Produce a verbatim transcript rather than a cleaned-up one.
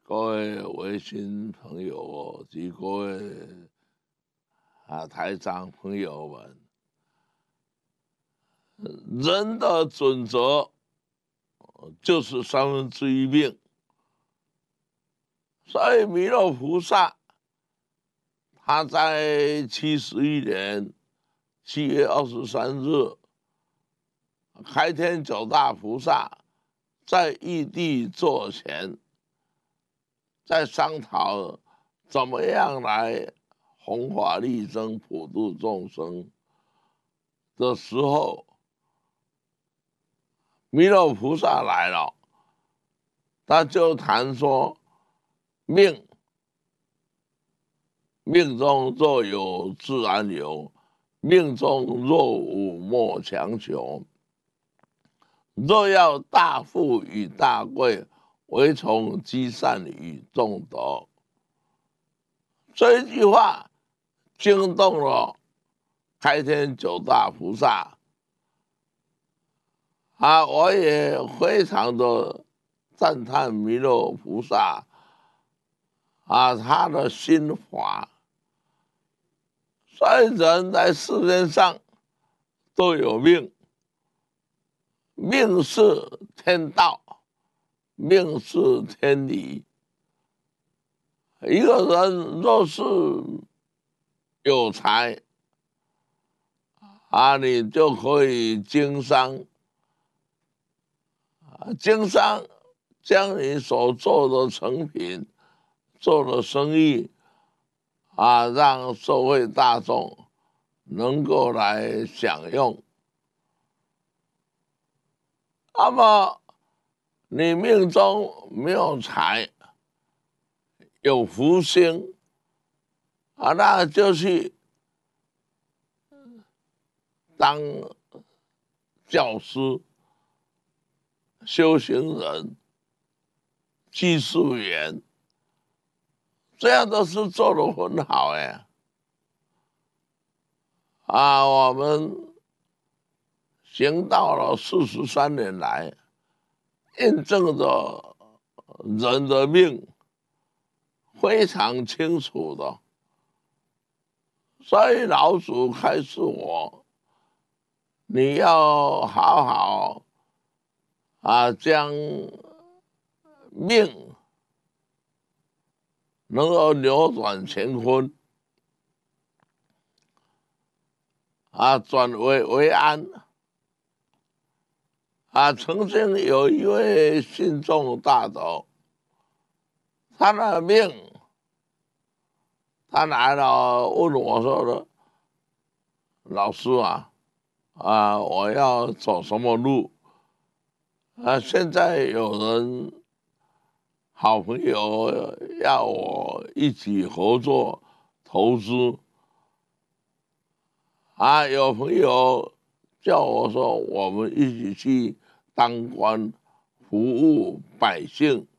各位微信朋友及各位啊台长朋友们，人的准则就是三分之一命，所以弥勒菩萨他在七十一年七月二十三日，开天九大菩萨在异地座前，在商讨怎么样来弘法利生、普度众生的时候，弥勒菩萨来了，他就谈说命。命中若有自然有，命中若无莫强求。若要大富与大贵，唯从积善与众德。这一句话惊动了开天九大菩萨啊！我也非常的赞叹弥勒菩萨啊，他的心法。所以人在世界上都有命，命是天道，命是天理。一个人若是有才啊，你就可以经商，啊，经商将你所做的成品、做的生意啊，让社会大众能够来享用。那么你命中没有财，有福星啊，那就去当教师、修行人、技术员，这样的事做得很好哎。啊，我们行道了四十三年来，印证着人的命非常清楚的。所以老祖开示我，你要好好啊，将命能够扭转乾坤啊，转危为安啊。曾经有一位信众大德，他的命，他来了问我说的，老师啊，啊，我要走什么路？啊，现在有人好朋友要我一起合作投资，啊，有朋友叫我说我们一起去当官，服务百姓。